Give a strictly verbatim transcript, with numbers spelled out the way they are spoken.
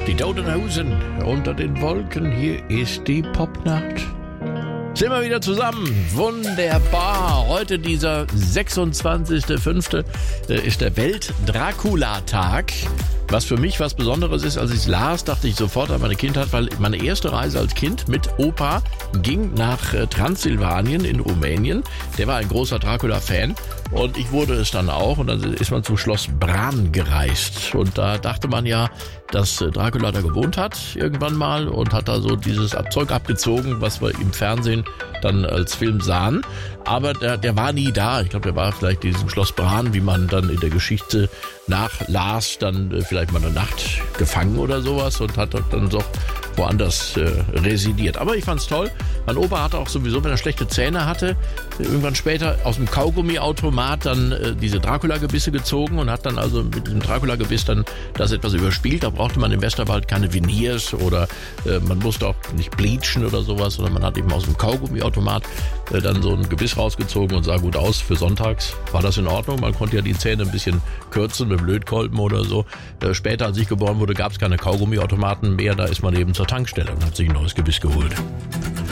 Die Toten Hosen unter den Wolken, hier ist die Popnacht. Sind wir wieder zusammen, wunderbar. Heute dieser sechsundzwanzigster fünfte ist der Welt-Dracula-Tag. Was für mich was Besonderes ist, als ich es las, dachte ich sofort an meine Kindheit, weil meine erste Reise als Kind mit Opa ging nach Transsilvanien in Rumänien. Der war ein großer Dracula-Fan und ich wurde es dann auch. Und dann ist man zum Schloss Bran gereist. Und da dachte man ja, dass Dracula da gewohnt hat irgendwann mal und hat da so dieses Zeug abgezogen, was wir im Fernsehen dann als Film sahen. Aber der, der war nie da. Ich glaube, der war vielleicht in diesem Schloss Bran, wie man dann in der Geschichte nachlas, dann äh, vielleicht mal eine Nacht gefangen oder sowas und hat dann doch woanders äh, residiert. Aber ich fand's toll. Mein Opa hatte auch sowieso, wenn er schlechte Zähne hatte, irgendwann später aus dem Kaugummiautomat dann äh, diese Dracula-Gebisse gezogen und hat dann also mit diesem Dracula-Gebiss dann das etwas überspielt. Da brauchte man im Westerwald keine Veneers oder äh, man musste auch nicht bleachen oder sowas, sondern man hat eben aus dem Kaugummiautomat äh, dann so ein Gebiss rausgezogen und sah gut aus. Für sonntags war das in Ordnung. Man konnte ja die Zähne ein bisschen kürzen mit dem Lötkolben oder so. Äh, später, als ich geboren wurde, gab es keine Kaugummiautomaten mehr. Da ist man eben zur Tankstelle und hat sich ein neues Gebiss geholt.